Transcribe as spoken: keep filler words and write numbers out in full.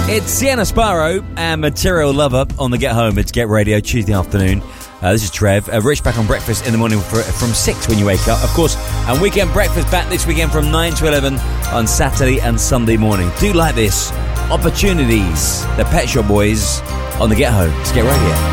It's Sienna Sparrow and Material Lover on the Get Home. It's Get Radio, Tuesday afternoon. Uh, this is Trev. Uh, Rich back on breakfast in the morning for, from six when you wake up, of course. And weekend breakfast back this weekend from nine to eleven on Saturday and Sunday morning. Do like this. Opportunities. The Pet Shop Boys on the Get Home. It's Get Radio.